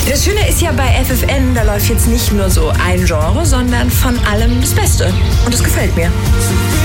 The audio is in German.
Das Schöne ist ja bei FFN, da läuft jetzt nicht nur so ein Genre, sondern von allem das Beste. Und das gefällt mir.